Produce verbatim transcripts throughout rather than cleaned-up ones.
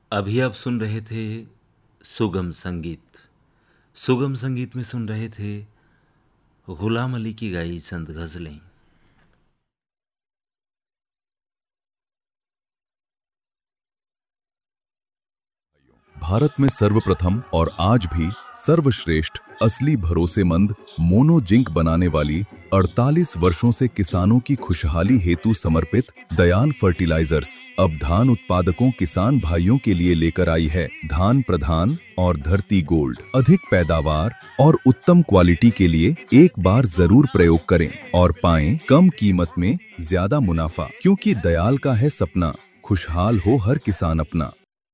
अभी आप सुन रहे थे सुगम संगीत। सुगम संगीत में सुन रहे थे गुलाम अली की गाई चंद गजलें। भारत में सर्वप्रथम और आज भी सर्वश्रेष्ठ असली भरोसेमंद मोनो जिंक बनाने वाली अड़तालीस वर्षों से किसानों की खुशहाली हेतु समर्पित दयाल फर्टिलाइजर्स अब धान उत्पादकों किसान भाइयों के लिए लेकर आई है धान प्रधान और धरती गोल्ड। अधिक पैदावार और उत्तम क्वालिटी के लिए एक बार जरूर प्रयोग करें और पाएं कम कीमत में ज्यादा मुनाफा, क्योंकि दयाल का है सपना खुशहाल हो हर किसान अपना।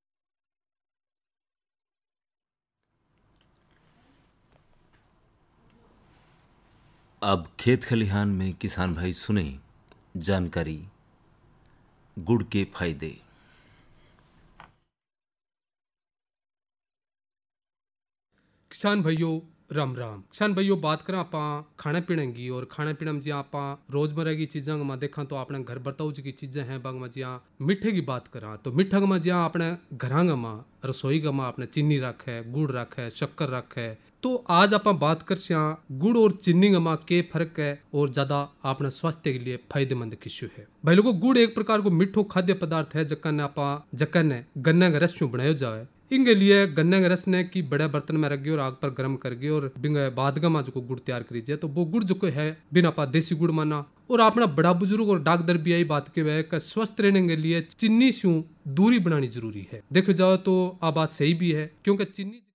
अब खेत खलिहान में किसान भाई सुने जानकारी गुड़ के फायदे। किसान भाइयों राम राम। किसान भाइयों बात करें आप खाने पीने की, और खाने पीने में जी आप रोजमर्रा की चीज़ों में देखा तो अपने घर बर्ताव की चीज़ें हैं बाग में जिया मीठे की बात करा तो मीठा में जिया अपने घरांग में रसोई में अपने चीनी रखे, गुड़ रखे, शक्कर रखे। तो आज आप बात कर गुड़ और चीनी में के फर्क है और ज्यादा अपने स्वास्थ्य के लिए फायदेमंद किस्यू है। भाई लोगों, गुड़ एक प्रकार को मिठो खाद्य पदार्थ है जकन आप जकन गन्ने का रस बनाया जाए। इनके लिए गन्ने के रस ने की बड़े बर्तन में रखिए और आग पर गर्म करके और बिंगे बाद में जो गुड़ तैयार करीजिए तो वो गुड़ जो है बिना पा देसी गुड़ माना। और अपना बड़ा बुजुर्ग और डॉक्टर भी यही बात के वह कि स्वस्थ रहने के लिए चीनी से दूरी बनानी जरूरी है। देखो जाओ तो आ बात सही भी है, क्योंकि चीनी